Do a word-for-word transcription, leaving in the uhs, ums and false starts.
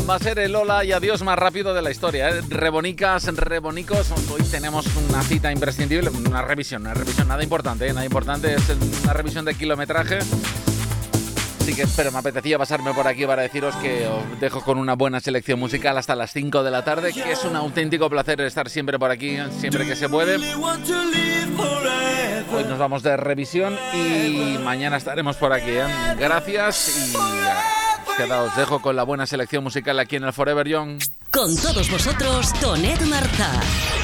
va a ser el hola y adiós más rápido de la historia, ¿eh? Rebonicas, rebonicos, hoy tenemos una cita imprescindible, una revisión, una revisión nada importante, ¿eh? Nada importante, es una revisión de kilometraje. Así que espero, me apetecía pasarme por aquí para deciros que os dejo con una buena selección musical hasta las cinco de la tarde, que es un auténtico placer estar siempre por aquí, siempre que se puede. Hoy nos vamos de revisión y mañana estaremos por aquí, ¿eh? Gracias y queda, os dejo con la buena selección musical aquí en el Forever Young. Con todos vosotros, Tonet Martà.